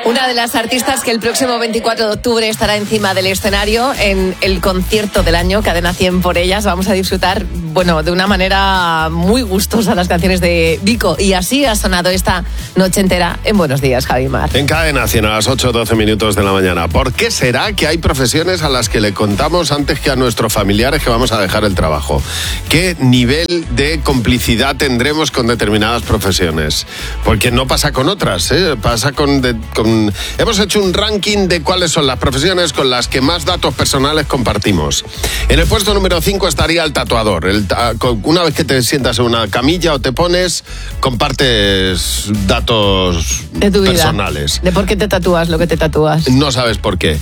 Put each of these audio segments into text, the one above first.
Una de las artistas que el próximo 24 de octubre estará encima del escenario en el concierto del año, Cadena 100 por ellas. Vamos a disfrutar, de una manera muy gustosa las canciones de Vico. Y así ha sonado esta noche entera en Buenos Días, Javi Mar. En Cadena 100 a las 8:12 minutos de la mañana. ¿Por qué será que hay profesiones a las que le contamos antes que a nuestros familiares que vamos a dejar el trabajo? ¿Qué nivel de complicidad tendremos con determinadas profesiones? Porque no pasa con otras, pasa con... Hemos hecho un ranking de cuáles son las profesiones con las que más datos personales compartimos. En el puesto número 5 estaría el tatuador. Una vez que te sientas en una camilla o te pones, compartes datos de tu vida, personales. De por qué te tatúas lo que te tatúas. No sabes por qué.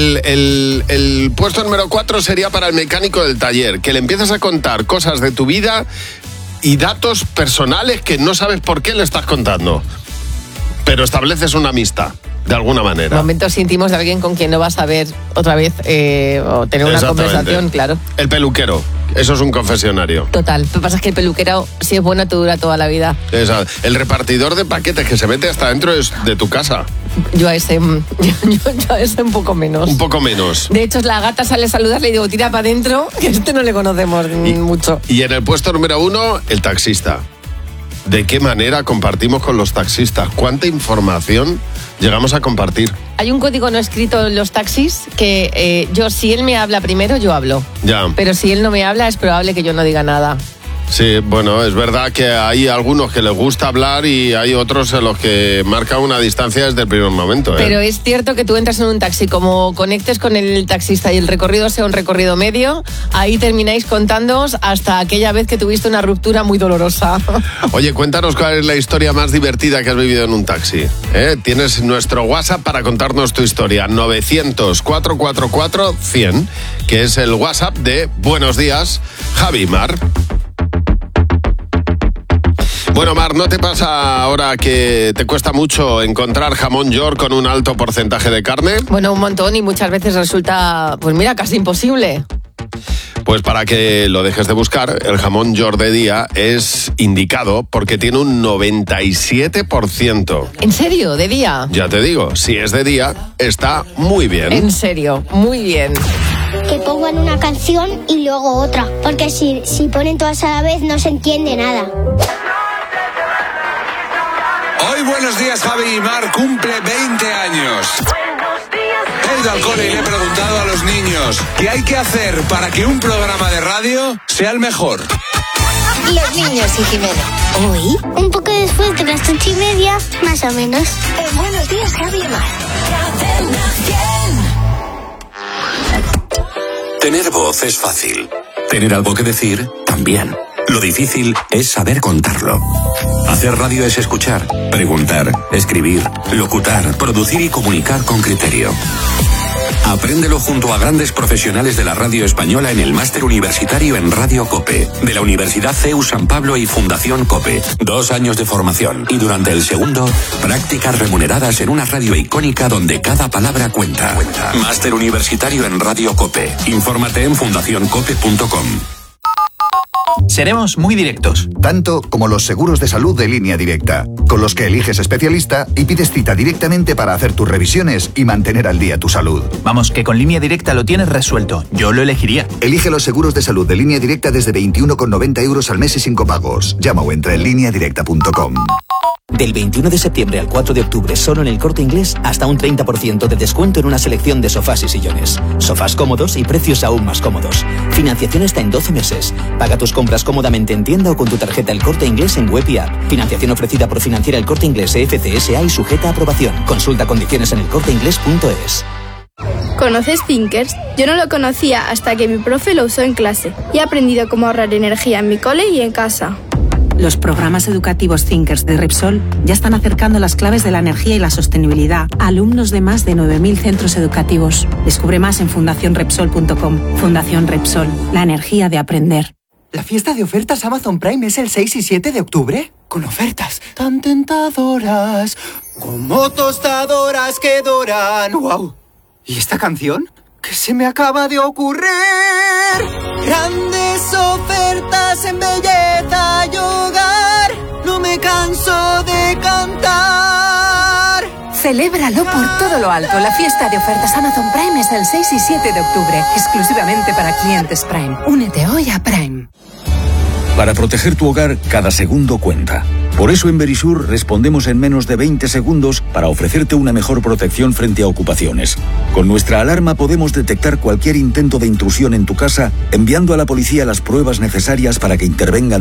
El puesto número 4 sería para el mecánico del taller, que le empiezas a contar cosas de tu vida y datos personales que no sabes por qué le estás contando. Pero estableces una amistad, de alguna manera. Momentos íntimos de alguien con quien no vas a ver otra vez o tener una conversación, claro. El peluquero, eso es un confesionario. Total, lo que pasa es que el peluquero, si es bueno, te dura toda la vida. El repartidor de paquetes que se mete hasta dentro de tu casa. Yo a ese un poco menos. Un poco menos. De hecho, la gata sale a saludar, le digo, tira para adentro, que no le conocemos mucho. Y en el puesto número 1, el taxista. ¿De qué manera compartimos con los taxistas? ¿Cuánta información llegamos a compartir? Hay un código no escrito en los taxis que si él me habla primero, yo hablo. Ya. Pero si él no me habla, es probable que yo no diga nada. Sí, bueno, es verdad que hay algunos que les gusta hablar y hay otros en los que marca una distancia desde el primer momento. Pero es cierto que tú entras en un taxi, como conectes con el taxista y el recorrido sea un recorrido medio, ahí termináis contándoos hasta aquella vez que tuviste una ruptura muy dolorosa. Oye, cuéntanos cuál es la historia más divertida que has vivido en un taxi. Tienes nuestro WhatsApp para contarnos tu historia, 900-444-100, que es el WhatsApp de Buenos Días, Javi Mar. Bueno, Mar, ¿no te pasa ahora que te cuesta mucho encontrar jamón york con un alto porcentaje de carne? Bueno, un montón, y muchas veces resulta, casi imposible. Pues para que lo dejes de buscar, el jamón york de día es indicado porque tiene un 97%. ¿En serio? ¿De día? Ya te digo, si es de día, está muy bien. En serio, muy bien. Que pongan una canción y luego otra, porque si ponen todas a la vez no se entiende nada. Hoy Buenos Días, Javi y Mar cumple 20 años. He ido al cole y le he preguntado a los niños qué hay que hacer para que un programa de radio sea el mejor. Los niños y Jimeno. ¿Hoy? Un poco después de las 8:30, más o menos. Buenos Días, Javi y Mar. Tener voz es fácil. Tener algo que decir, también. Lo difícil es saber contarlo. Hacer radio es escuchar, preguntar, escribir, locutar, producir y comunicar con criterio. Apréndelo junto a grandes profesionales de la radio española en el Máster Universitario en Radio COPE, de la Universidad CEU San Pablo y Fundación COPE. 2 años de formación y durante el segundo, prácticas remuneradas en una radio icónica donde cada palabra cuenta. Máster Universitario en Radio COPE. Infórmate en fundacioncope.com. Seremos muy directos. Tanto como los seguros de salud de Línea Directa, con los que eliges especialista y pides cita directamente para hacer tus revisiones y mantener al día tu salud. Vamos, que con Línea Directa lo tienes resuelto. Yo lo elegiría. Elige los seguros de salud de Línea Directa desde 21,90 € al mes y sin copagos. Llama o entra en lineadirecta.com. Del 21 de septiembre al 4 de octubre, solo en El Corte Inglés, hasta un 30% de descuento en una selección de sofás y sillones. Sofás cómodos y precios aún más cómodos. Financiación hasta en 12 meses. Paga tus compras cómodamente en tienda o con tu tarjeta El Corte Inglés en web y app. Financiación ofrecida por Financiera El Corte Inglés FCSA y sujeta a aprobación. Consulta condiciones en elcorteinglés.es. ¿Conoces Thinkers? Yo no lo conocía hasta que mi profe lo usó en clase. Y he aprendido cómo ahorrar energía en mi cole y en casa. Los programas educativos Thinkers de Repsol ya están acercando las claves de la energía y la sostenibilidad a alumnos de más de 9.000 centros educativos. Descubre más en fundacionrepsol.com. Fundación Repsol, la energía de aprender. ¿La fiesta de ofertas Amazon Prime es el 6 y 7 de octubre? Con ofertas tan tentadoras como tostadoras que doran. ¡Wow! ¿Y esta canción? ¿Qué se me acaba de ocurrir? Grandes ofertas en belleza y hogar. No me canso de cantar. Celébralo por todo lo alto. La fiesta de ofertas Amazon Prime es el 6 y 7 de octubre, exclusivamente para clientes Prime. Únete hoy a Prime. Para proteger tu hogar, cada segundo cuenta. Por eso en Verisur respondemos en menos de 20 segundos para ofrecerte una mejor protección frente a ocupaciones. Con nuestra alarma podemos detectar cualquier intento de intrusión en tu casa, enviando a la policía las pruebas necesarias para que intervengan